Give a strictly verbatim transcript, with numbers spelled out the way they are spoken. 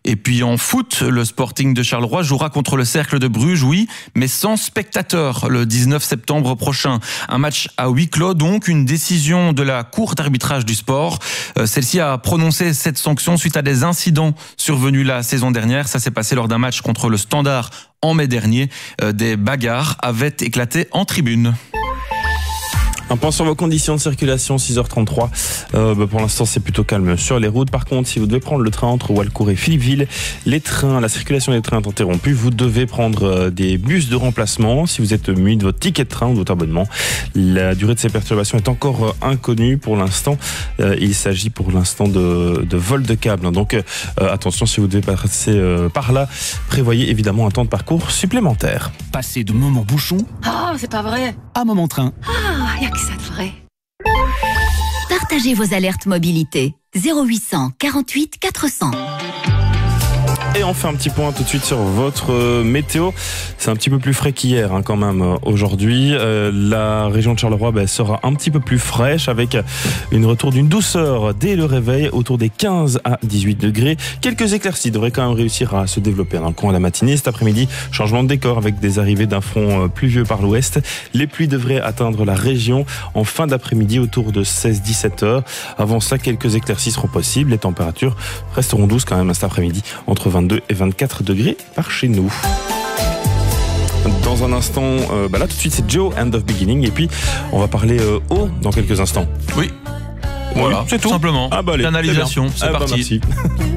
Et puis en foot, le Sporting de Charleroi jouera contre le Cercle de Bruges, oui, mais sans spectateurs le dix-neuf septembre prochain. Un match à huis clos, donc une décision de la Cour d'arbitrage du sport. Euh, celle-ci a prononcé cette sanction suite à des incidents survenus la saison dernière. Ça s'est passé lors d'un match contre le Standard en mai dernier. Euh, des bagarres avaient éclaté en tribune. Un point sur vos conditions de circulation, six heures trente-trois. Euh, bah pour l'instant, c'est plutôt calme sur les routes. Par contre, si vous devez prendre le train entre Walcourt et Philippeville, les trains, la circulation des trains est interrompue. Vous devez prendre des bus de remplacement si vous êtes muni de votre ticket de train ou de votre abonnement. La durée de ces perturbations est encore inconnue pour l'instant. Euh, il s'agit pour l'instant de, de vol de câble. Donc, euh, attention, si vous devez passer euh, par là, prévoyez évidemment un temps de parcours supplémentaire. Passer de moment bouchon Oh, c'est pas vrai. à moment train. Ah, y a que ça de vrai. Partagez vos alertes mobilité. zéro huit cent quarante-huit quatre cents. Et on fait un petit point tout de suite sur votre euh, météo. C'est un petit peu plus frais qu'hier hein, quand même euh, aujourd'hui. Euh, la région de Charleroi bah, sera un petit peu plus fraîche avec une retour d'une douceur dès le réveil autour des quinze à dix-huit degrés. Quelques éclaircies devraient quand même réussir à se développer dans le coin de la matinée. Cet après-midi, changement de décor avec des arrivées d'un front euh, pluvieux par l'ouest. Les pluies devraient atteindre la région en fin d'après-midi autour de seize à dix-sept heures. Avant ça, quelques éclaircies seront possibles. Les températures resteront douces quand même cet après-midi entre vingt-deux et vingt-quatre degrés par chez nous. Dans un instant, euh, bah là tout de suite c'est Joe, End of Beginning, et puis on va parler euh, eau dans quelques instants. Oui, voilà, c'est tout tout simplement. Ah bah allez, Canalisation, c'est ah bah parti. merci.